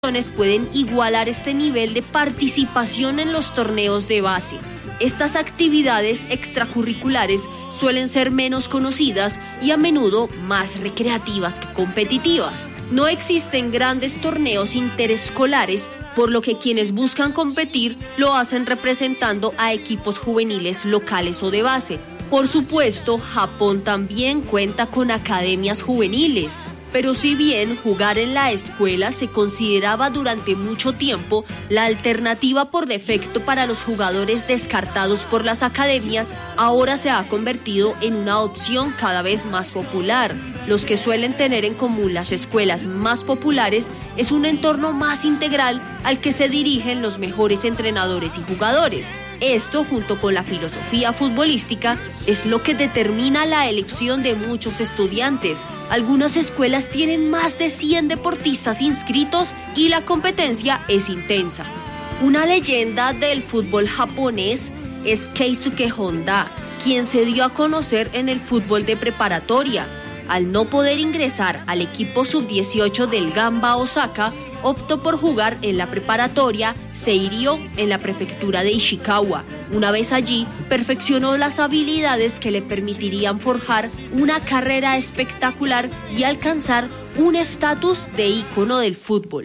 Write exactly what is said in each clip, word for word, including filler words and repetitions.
pueden igualar este nivel de participación en los torneos de base. Estas actividades extracurriculares suelen ser menos conocidas y a menudo más recreativas que competitivas. No existen grandes torneos interescolares, por lo que quienes buscan competir lo hacen representando a equipos juveniles locales o de base. Por supuesto, Japón también cuenta con academias juveniles. Pero si bien jugar en la escuela se consideraba durante mucho tiempo la alternativa por defecto para los jugadores descartados por las academias, ahora se ha convertido en una opción cada vez más popular. Los que suelen tener en común las escuelas más populares es un entorno más integral al que se dirigen los mejores entrenadores y jugadores. Esto, junto con la filosofía futbolística, es lo que determina la elección de muchos estudiantes. Algunas escuelas tienen más de cien deportistas inscritos y la competencia es intensa. Una leyenda del fútbol japonés es Keisuke Honda, quien se dio a conocer en el fútbol de preparatoria. Al no poder ingresar al equipo sub dieciocho del Gamba Osaka, optó por jugar en la preparatoria Seirio en la prefectura de Ishikawa. Una vez allí, perfeccionó las habilidades que le permitirían forjar una carrera espectacular y alcanzar un estatus de ícono del fútbol.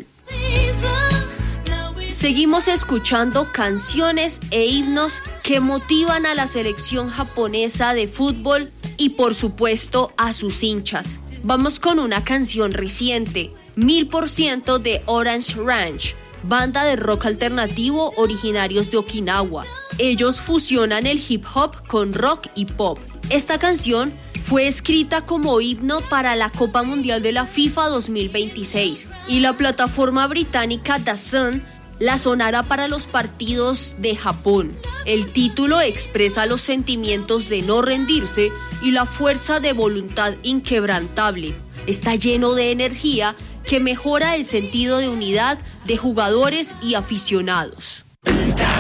Seguimos escuchando canciones e himnos que motivan a la selección japonesa de fútbol y por supuesto a sus hinchas. Vamos con una canción reciente, Mil por ciento de Orange Ranch, banda de rock alternativo originarios de Okinawa. Ellos fusionan el hip hop con rock y pop. Esta canción fue escrita como himno para la Copa Mundial de la FIFA dos mil veintiséis y la plataforma británica D A Z N la sonará para los partidos de Japón. El título expresa los sentimientos de no rendirse y la fuerza de voluntad inquebrantable. Está lleno de energía que mejora el sentido de unidad de jugadores y aficionados.